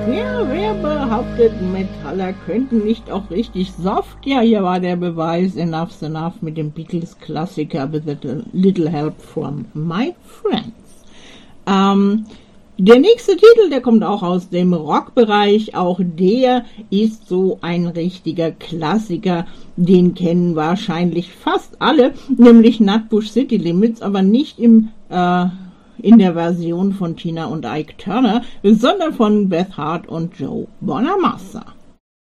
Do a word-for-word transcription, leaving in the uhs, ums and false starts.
Ja, wer behauptet, Metaller könnten nicht auch richtig soft? Ja, hier war der Beweis. Enough's enough mit dem Beatles-Klassiker With a Little Help from My Friends. Ähm, der nächste Titel, der kommt auch aus dem Rockbereich. Auch der ist so ein richtiger Klassiker. Den kennen wahrscheinlich fast alle, nämlich Nutbush City Limits, aber nicht im äh, in der Version von Tina und Ike Turner, sondern von Beth Hart und Joe Bonamassa.